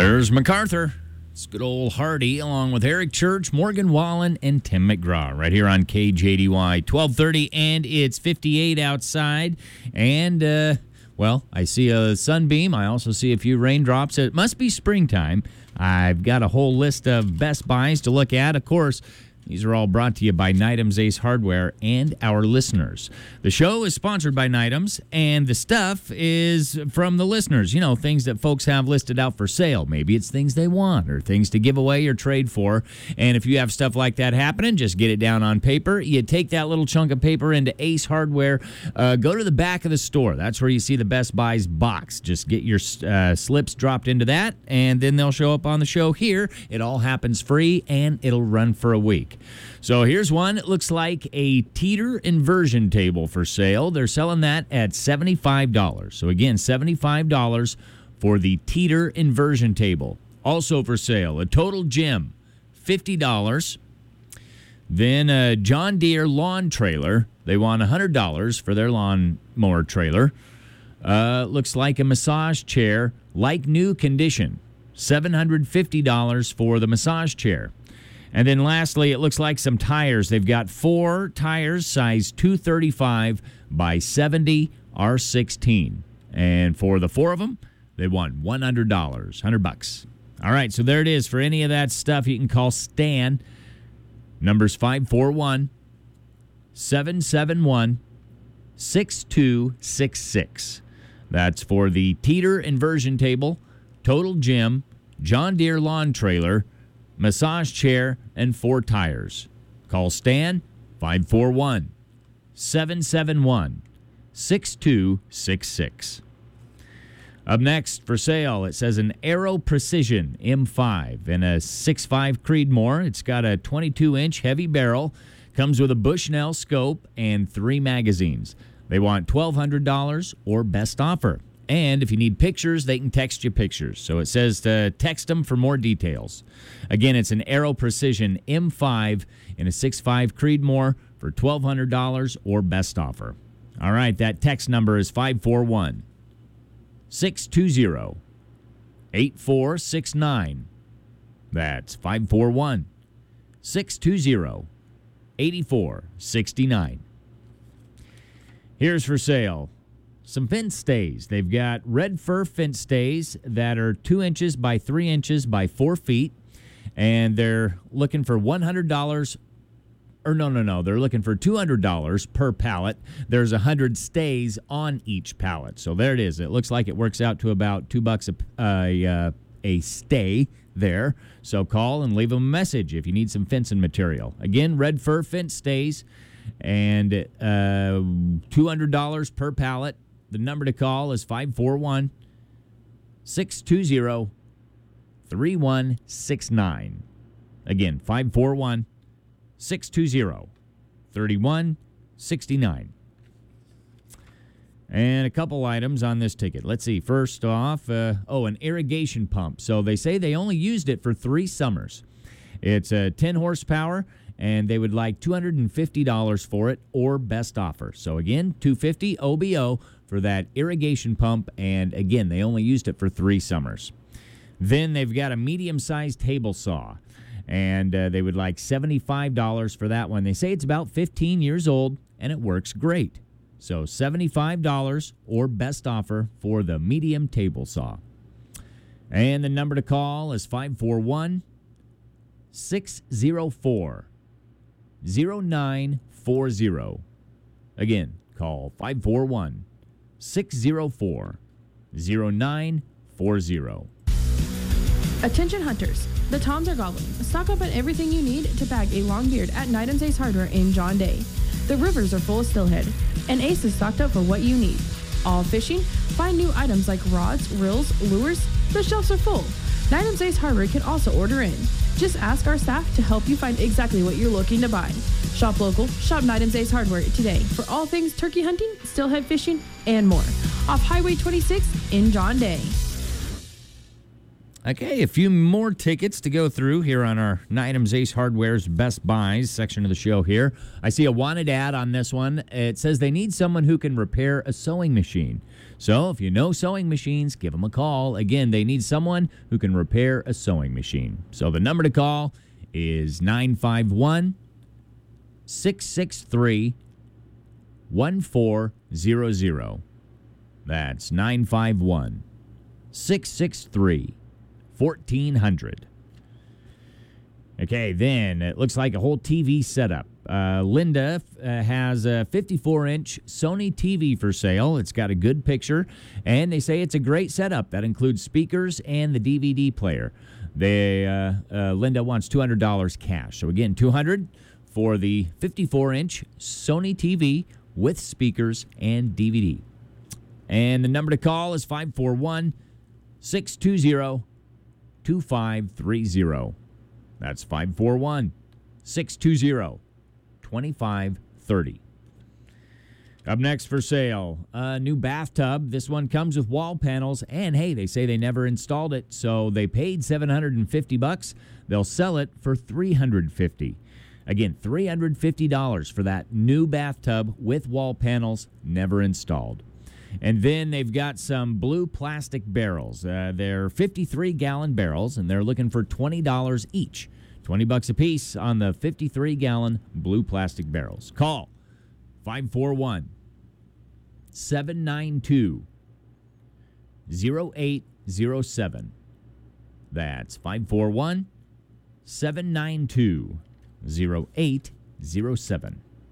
There's MacArthur. It's good old Hardy, along with Eric Church, Morgan Wallen, and Tim McGraw, right here on KJDY 1230, and it's 58 outside. And, well, I see a sunbeam. I also see a few raindrops. It must be springtime. I've got a whole list of Best Buys to look at. Of course, these are all brought to you by Nightums Ace Hardware and our listeners. The show is sponsored by Nightums, and the stuff is from the listeners. You know, things that folks have listed out for sale. Maybe it's things they want or things to give away or trade for. And if you have stuff like that happening, just get it down on paper. You take that little chunk of paper into Ace Hardware. Go to the back of the store. That's where you see the Best Buys box. Just get your slips dropped into that, and then they'll show up on the show here. It all happens free, and it'll run for a week. So here's one. It looks like a teeter inversion table for sale. They're selling that at $75. So again, $75 for the teeter inversion table. Also for sale, a total gym, $50. Then a John Deere lawn trailer. They want $100 for their lawn mower trailer. Looks like a massage chair, like new condition, $750 for the massage chair. And then lastly, it looks like some tires. They've got 4 tires, size 235 by 70 R16. And for the 4 of them, they want $100, $100. All right, so there it is. For any of that stuff, you can call Stan. Number's 541-771-6266. That's for the teeter inversion table, total gym, John Deere lawn trailer, massage chair, and 4 tires. Call Stan, 541-771-6266. Up next for sale, it says an Aero Precision M5 and a 6.5 Creedmoor. It's got a 22-inch heavy barrel, comes with a Bushnell scope and 3 magazines. They want $1,200 or best offer. And if you need pictures, they can text you pictures. So it says to text them for more details. Again, it's an Aero Precision M5 and a 6.5 Creedmoor for $1,200 or best offer. All right, that text number is 541-620-8469. That's 541-620-8469. Here's for sale some fence stays. They've got red fir fence stays that are 2 inches by 3 inches by 4 feet. And they're looking for $100. Or no. They're looking for $200 per pallet. There's 100 stays on each pallet. So there it is. It looks like it works out to about $2 a stay there. So call and leave them a message if you need some fencing material. Again, red fir fence stays and $200 per pallet. The number to call is 541-620-3169. Again, 541-620-3169. And a couple items on this ticket. Let's see. First off, an irrigation pump. So they say they only used it for 3 summers. It's 10 horsepower, and they would like $250 for it or best offer. So again, $250 OBO for that irrigation pump, and again, they only used it for 3 summers. Then they've got a medium-sized table saw, and they would like $75 for that one. They say it's about 15 years old, and it works great. So $75 or best offer for the medium table saw. And the number to call is 541-604-0940. Again, call 541-604-0940. Attention hunters, the toms are gobbling. Stock up on everything you need to bag a long beard at Nightums Ace Hardware in John Day. The rivers are full of steelhead, and Ace is stocked up for what you need. All fishing, find new items like rods, reels, lures. The shelves are full. Nightums Ace Hardware can also order in. Just ask our staff to help you find exactly what you're looking to buy. Shop local, shop Nightums Ace Hardware today for all things turkey hunting, steelhead fishing, and more. Off Highway 26 in John Day. Okay, a few more tickets to go through here on our Items Ace Hardware's Best Buys section of the show here. I see a wanted ad on this one. It says they need someone who can repair a sewing machine. So if you know sewing machines, give them a call. Again, they need someone who can repair a sewing machine. So the number to call is 951-663-1400. That's 951-663-1400. Okay, then it looks like a whole TV setup. Linda has a 54-inch Sony TV for sale. It's got a good picture, and they say it's a great setup. That includes speakers and the DVD player. Linda wants $200 cash. So again, $200 for the 54-inch Sony TV with speakers and DVD. And the number to call is 541-620-2530. That's 541-620-2530. Up next for sale, a new bathtub. This one comes with wall panels, and hey, they say they never installed it, so they paid $750. They'll sell it for $350. Again, $350 for that new bathtub with wall panels, never installed. And then they've got some blue plastic barrels. They're 53-gallon barrels, and they're looking for $20 each. $20 a piece on the 53-gallon blue plastic barrels. Call 541-792-0807. That's 541-792-0807.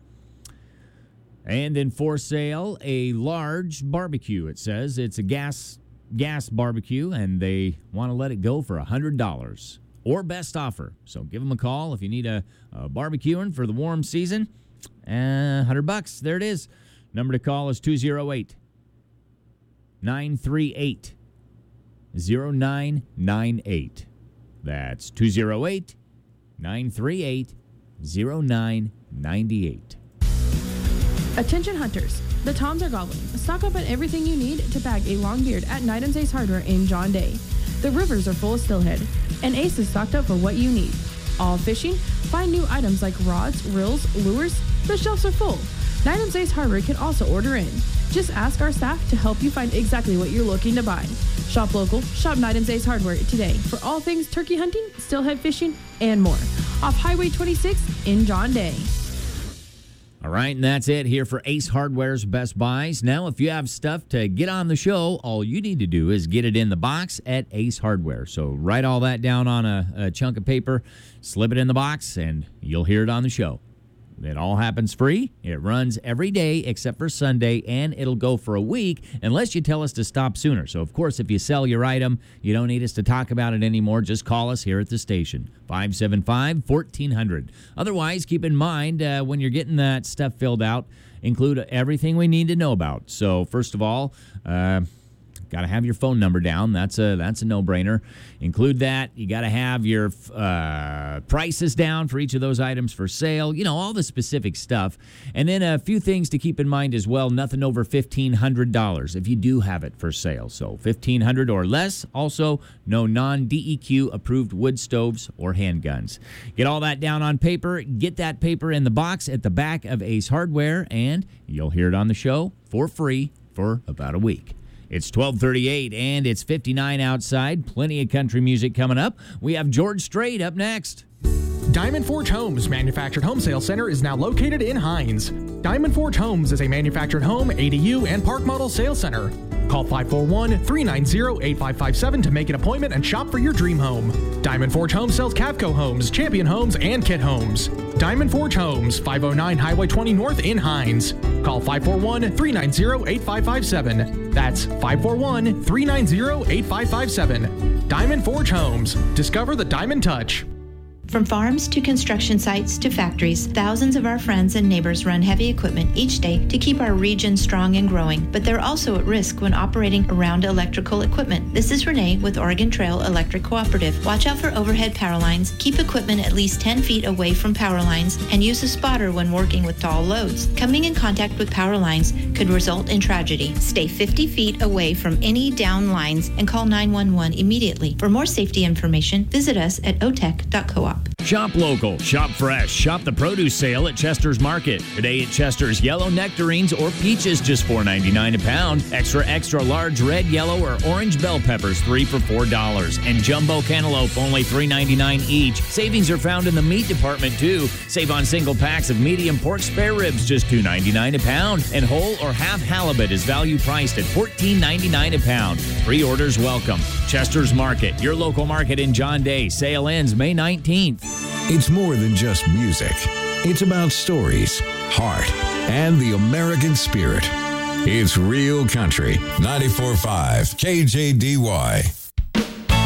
And then for sale, a large barbecue. It says it's a gas barbecue, and they want to let it go for $100 or best offer. So give them a call if you need a barbecuing for the warm season. $100. There it is. Number to call is 208-938-0998. That's 208-938-0998. Attention hunters, the toms are gobbling. Stock up on everything you need to bag a long beard at Items Ace Hardware in John Day. The rivers are full of stillhead, and Ace is stocked up for what you need. All fishing? Find new items like rods, reels, lures. The shelves are full. Items Ace Hardware can also order in. Just ask our staff to help you find exactly what you're looking to buy. Shop local, shop Items Ace Hardware today for all things turkey hunting, stillhead fishing, and more. Off Highway 26 in John Day. All right, and that's it here for Ace Hardware's Best Buys. Now, if you have stuff to get on the show, all you need to do is get it in the box at Ace Hardware. So write all that down on a chunk of paper, slip it in the box, and you'll hear it on the show. It all happens free. It runs every day except for Sunday, and it'll go for a week unless you tell us to stop sooner. So, of course, if you sell your item, you don't need us to talk about it anymore. Just call us here at the station, 575-1400. Otherwise, keep in mind when you're getting that stuff filled out, include everything we need to know about. So, first of all, got to have your phone number down. That's a no-brainer. Include that. You got to have your prices down for each of those items for sale. You know, all the specific stuff. And then a few things to keep in mind as well. Nothing over $1,500 if you do have it for sale. So $1,500 or less. Also, no non-DEQ approved wood stoves or handguns. Get all that down on paper. Get that paper in the box at the back of Ace Hardware, and you'll hear it on the show for free for about a week. It's 12:38 and it's 59 outside. Plenty of country music coming up. We have George Strait up next. Diamond Forge Homes Manufactured Home Sales Center is now located in Hines. Diamond Forge Homes is a manufactured home, ADU, and park model sales center. Call 541-390-8557 to make an appointment and shop for your dream home. Diamond Forge Homes sells Cavco homes, Champion homes, and Kit homes. Diamond Forge Homes, 509 Highway 20 North in Hines. Call 541-390-8557. That's 541-390-8557. Diamond Forge Homes. Discover the Diamond Touch. From farms to construction sites to factories, thousands of our friends and neighbors run heavy equipment each day to keep our region strong and growing, but they're also at risk when operating around electrical equipment. This is Renee with Oregon Trail Electric Cooperative. Watch out for overhead power lines, keep equipment at least 10 feet away from power lines, and use a spotter when working with tall loads. Coming in contact with power lines could result in tragedy. Stay 50 feet away from any down lines and call 911 immediately. For more safety information, visit us at otech.coop. Shop local, shop fresh, shop the produce sale at Chester's Market. Today at Chester's, yellow nectarines or peaches just $4.99 a pound. Extra large red, yellow, or orange bell peppers 3 for $4. And jumbo cantaloupe only $3.99 each. Savings are found in the meat department too. Save on single packs of medium pork spare ribs just $2.99 a pound. And whole or half halibut is value priced at $14.99 a pound. Pre-orders welcome. Chester's Market, your local market in John Day. Sale ends May 19th. It's more than just music. It's about stories, heart, and the American spirit. It's Real Country. 94.5 KJDY.